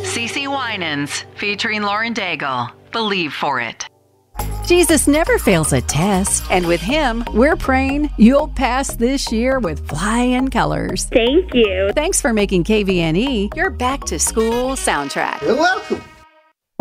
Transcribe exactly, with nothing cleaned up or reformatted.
CeCe Winans, featuring Lauren Daigle. Believe for it. Jesus never fails a test, and with him, we're praying you'll pass this year with flying colors. Thank you. Thanks for making K V N E your back-to-school soundtrack. You're welcome.